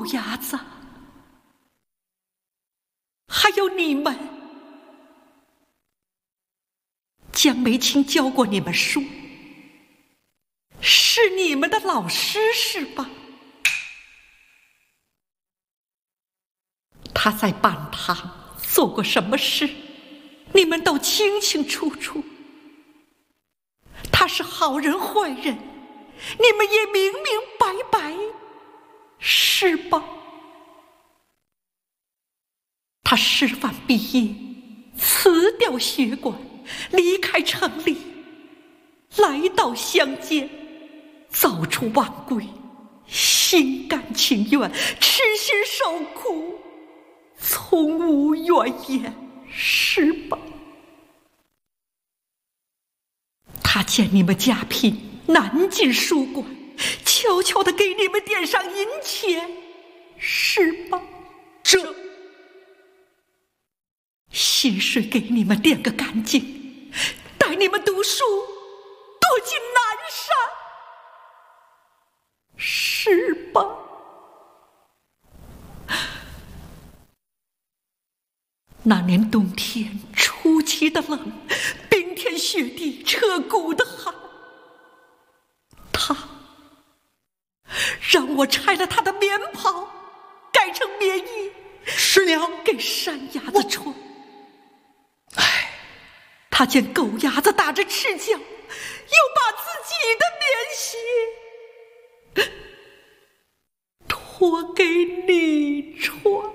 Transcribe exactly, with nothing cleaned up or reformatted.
狗牙子，还有你们。江梅清教过你们书，是你们的老师是吧？他在板堂做过什么事，你们都清清楚楚。他是好人坏人，你们也明明白白，是吧？他师范毕业，辞掉学馆，离开城里，来到乡间，早出晚归，心甘情愿，痴心受苦，从无怨言，是吧？他见你们家贫，难进书馆，悄悄地给你们点上银钱，是吧？ 这薪水给你们垫个干净，带你们读书，躲进南山，是吧？那年冬天出奇的冷，冰天雪地，彻骨的寒。他让我拆了他的棉袍，改成棉衣， 师娘给山鸭子穿。唉，他见狗牙子打着赤脚，又把自己的棉鞋托给你穿。